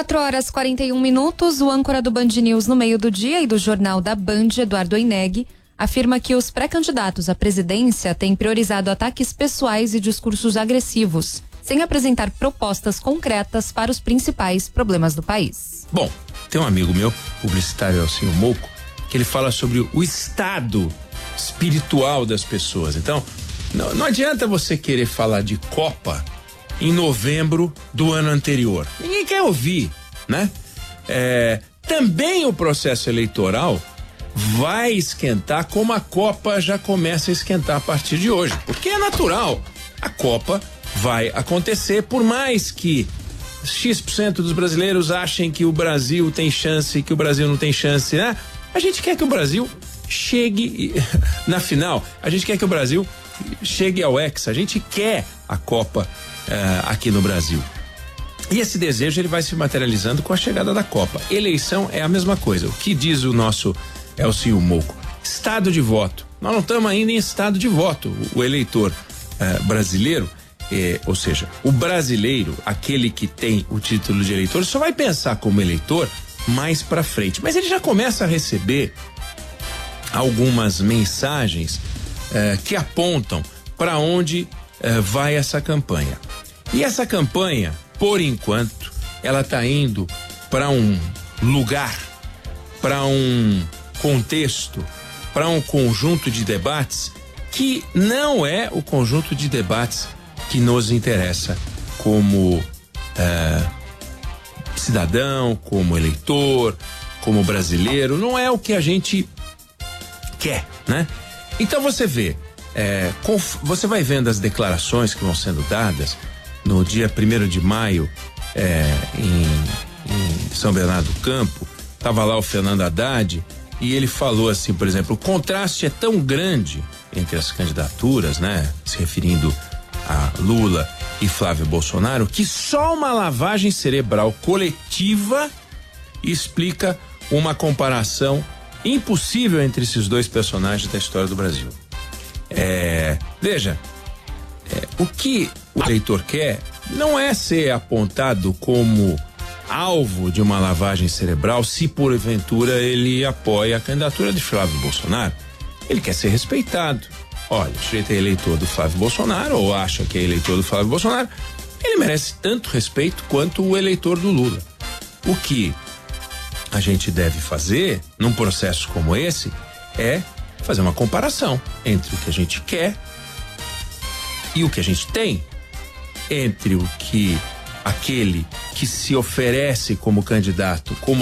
4h41, o âncora do Band News no meio do dia e do Jornal da Band, Eduardo Oineg, afirma que os pré-candidatos à presidência têm priorizado ataques pessoais e discursos agressivos, sem apresentar propostas concretas para os principais problemas do país. Bom, tem um amigo meu, publicitário Elcinho Mouco, que ele fala sobre o estado espiritual das pessoas. Então, não adianta você querer falar de Copa em novembro do ano anterior. Ninguém quer ouvir, né? Também o processo eleitoral vai esquentar como a Copa já começa a esquentar a partir de hoje, porque é natural. A Copa vai acontecer, por mais que X% dos brasileiros achem que o Brasil tem chance, que o Brasil não tem chance, né? A gente quer que o Brasil chegue na final, a gente quer que o Brasil chegue ao Hexa, a gente quer a Copa aqui no Brasil. E esse desejo ele vai se materializando com a chegada da Copa. Eleição é a mesma coisa. O que diz o nosso Elcinho Mouco? Estado de voto. Nós não estamos ainda em estado de voto. O eleitor brasileiro, ou seja, o brasileiro, aquele que tem o título de eleitor, só vai pensar como eleitor mais pra frente. Mas ele já começa a receber algumas mensagens que apontam para onde vai essa campanha. E essa campanha, por enquanto, ela está indo para um lugar, para um contexto, para um conjunto de debates que não é o conjunto de debates que nos interessa como cidadão, como eleitor, como brasileiro. Não é o que a gente quer, né? Então você vê, você vai vendo as declarações que vão sendo dadas no dia 1º de maio em São Bernardo do Campo. Tava lá o Fernando Haddad e ele falou assim, por exemplo, o contraste é tão grande entre as candidaturas, né? Se referindo a Lula e Flávio Bolsonaro, que só uma lavagem cerebral coletiva explica uma comparação impossível entre esses dois personagens da história do Brasil. Veja, o que o eleitor quer não é ser apontado como alvo de uma lavagem cerebral se porventura ele apoia a candidatura de Flávio Bolsonaro. Ele quer ser respeitado. Olha, o sujeito é eleitor do Flávio Bolsonaro ou acha que é eleitor do Flávio Bolsonaro, ele merece tanto respeito quanto o eleitor do Lula. O que a gente deve fazer num processo como esse é fazer uma comparação entre o que a gente quer e o que a gente tem, entre o que aquele que se oferece como candidato, como